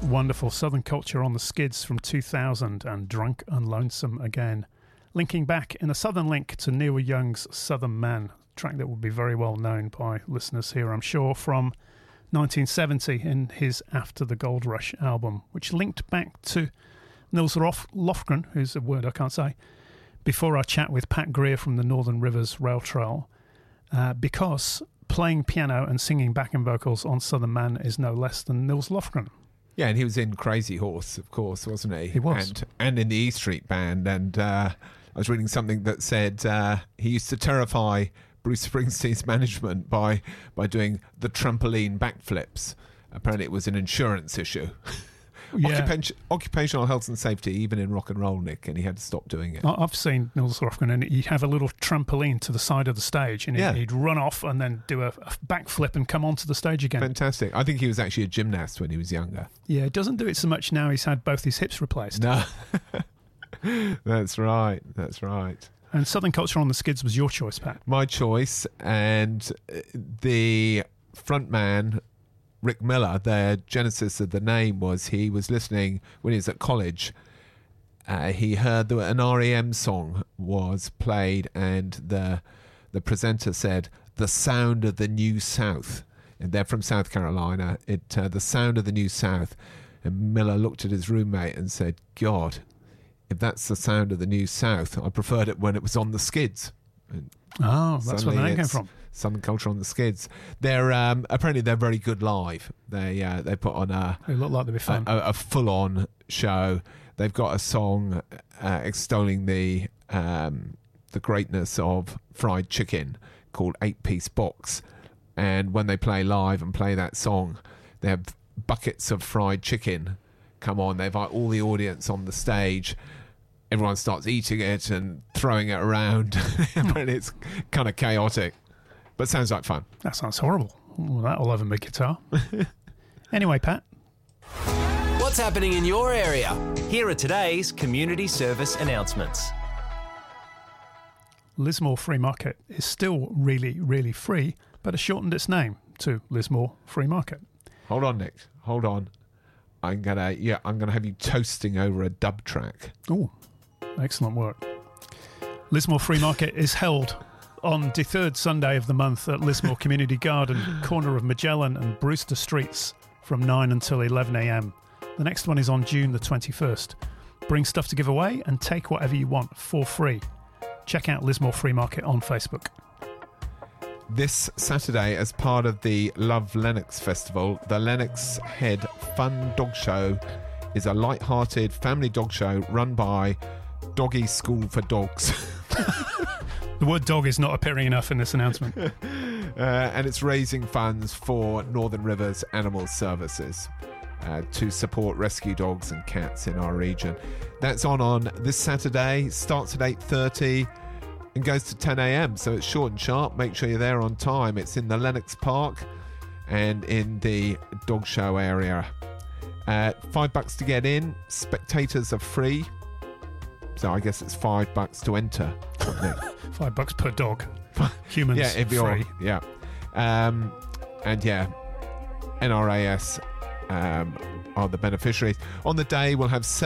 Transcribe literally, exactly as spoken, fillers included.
Wonderful Southern Culture on the Skids from two thousand and Drunk and Lonesome again. Linking back in a Southern link to Neil Young's Southern Man, a track that will be very well known by listeners here, I'm sure, from nineteen seventy in his After the Gold Rush album, which linked back to Nils Lofgren, who's a word I can't say, before our chat with Pat Greer from the Northern Rivers Rail Trail, uh, because playing piano and singing backing vocals on Southern Man is no less than Nils Lofgren. Yeah, and he was in Crazy Horse, of course, wasn't he? He was. And, and in the E Street Band. And uh, I was reading something that said uh, he used to terrify Bruce Springsteen's management by, by doing the trampoline backflips. Apparently it was an insurance issue. Yeah. Occupa- occupational health and safety, even in rock and roll, Nick, and he had to stop doing it. I've seen Nils Lofgren, and he'd have a little trampoline to the side of the stage, and Yeah. he'd run off and then do a, a backflip and come onto the stage again. Fantastic. I think he was actually a gymnast when he was younger. Yeah, he doesn't do it so much now. He's had both his hips replaced. No. That's right. That's right. And Southern Culture on the Skids was your choice, Pat. My choice, and the front man, Rick Miller, the genesis of the name was he was listening when he was at college. Uh, he heard that an R E M song was played, and the the presenter said, "The sound of the New South." And they're from South Carolina. It uh, the sound of the New South. And Miller looked at his roommate and said, "God, if that's the sound of the New South, I preferred it when it was on the Skids." And Oh, that's where the name came from. Southern Culture on the Skids. They're um, apparently they're very good live. They uh, they put on a They look like they'd be fun. a, a full on show. They've got a song uh, extolling the um, the greatness of fried chicken called Eight Piece Box. And when they play live and play that song, they have buckets of fried chicken come on. They invite all the audience on the stage. Everyone starts eating it and throwing it around. And it's kind of chaotic, but sounds like fun. That sounds horrible. Well, that'll have a big guitar. Anyway, Pat. What's happening in your area? Here are today's community service announcements. Lismore Free Market is still really, really free, but has shortened its name to Lismore Free Market. Hold on, Nick. Hold on. I'm gonna, yeah, I'm gonna have you toasting over a dub track. Oh, excellent work. Lismore Free Market is held on the third Sunday of the month at Lismore Community Garden, corner of Magellan and Brewster Streets, from nine until eleven a.m. The next one is on June the twenty-first. Bring stuff to give away and take whatever you want for free. Check out Lismore Free Market on Facebook. This Saturday, as part of the Love Lennox Festival, the Lennox Head Fun Dog Show is a light-hearted family dog show run by Doggy School for Dogs. The word dog is not appearing enough in this announcement. uh, and it's raising funds for Northern Rivers Animal Services uh, to support rescue dogs and cats in our region. That's on on this Saturday, starts at eight thirty and goes to ten a.m, so it's short and sharp. Make sure you're there on time. It's in the Lennox Park and in the dog show area. Uh, five bucks to get in. Spectators are free, so I guess it's five bucks to enter. Five bucks per dog. Humans yeah, if you're, free. yeah, um, and yeah, N R A S um, are the beneficiaries. On the day, we'll have seven